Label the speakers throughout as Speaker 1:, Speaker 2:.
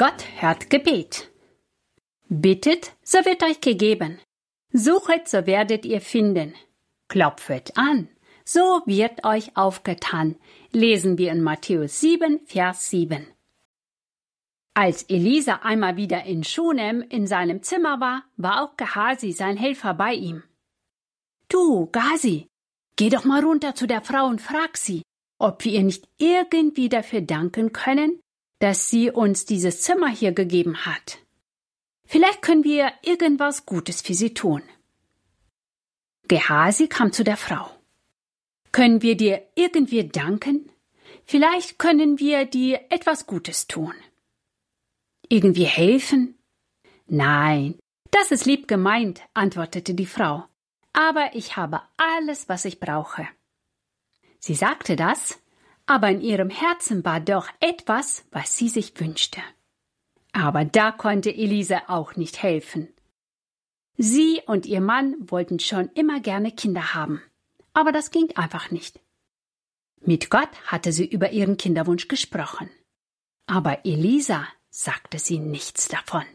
Speaker 1: Gott hört Gebet. Bittet, so wird euch gegeben. Suchet, so werdet ihr finden. Klopfet an, so wird euch aufgetan. Lesen wir in Matthäus 7, Vers 7. Als Elisa einmal wieder in Schunem in seinem Zimmer war, war auch Gehasi, sein Helfer, bei ihm. »Du, Gehasi, geh doch mal runter zu der Frau und frag sie, ob wir ihr nicht irgendwie dafür danken können, dass sie uns dieses Zimmer hier gegeben hat. Vielleicht können wir irgendwas Gutes für sie tun.« Gehasi kam zu der Frau. »Können wir dir irgendwie danken? Vielleicht können wir dir etwas Gutes tun.« »Irgendwie helfen?« »Nein, das ist lieb gemeint«, antwortete die Frau. »Aber ich habe alles, was ich brauche.« Sie sagte das, aber in ihrem Herzen war doch etwas, was sie sich wünschte. Aber da konnte Elisa auch nicht helfen. Sie und ihr Mann wollten schon immer gerne Kinder haben, aber das ging einfach nicht. Mit Gott hatte sie über ihren Kinderwunsch gesprochen, aber Elisa sagte sie nichts davon.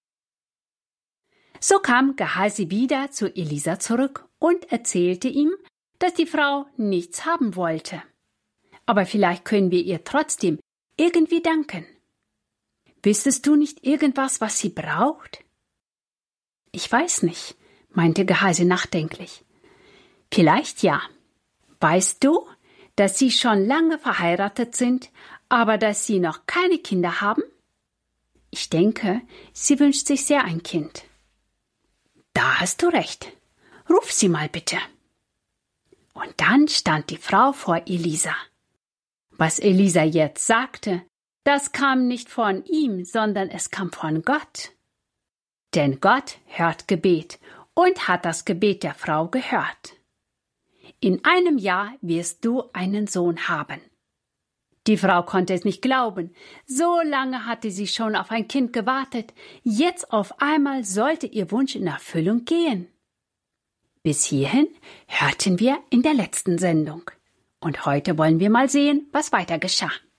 Speaker 1: So kam Gehasi wieder zu Elisa zurück und erzählte ihm, dass die Frau nichts haben wollte. Aber vielleicht können wir ihr trotzdem irgendwie danken. Wüsstest du nicht irgendwas, was sie braucht? Ich weiß nicht, meinte Gehasi nachdenklich. Vielleicht ja. Weißt du, dass sie schon lange verheiratet sind, aber dass sie noch keine Kinder haben? Ich denke, sie wünscht sich sehr ein Kind. Da hast du recht. Ruf sie mal bitte. Und dann stand die Frau vor Elisa. Was Elisa jetzt sagte, das kam nicht von ihm, sondern es kam von Gott. Denn Gott hört Gebet und hat das Gebet der Frau gehört. In einem Jahr wirst du einen Sohn haben. Die Frau konnte es nicht glauben. So lange hatte sie schon auf ein Kind gewartet. Jetzt auf einmal sollte ihr Wunsch in Erfüllung gehen. Bis hierhin hörten wir in der letzten Sendung. Und heute wollen wir mal sehen, was weiter geschah.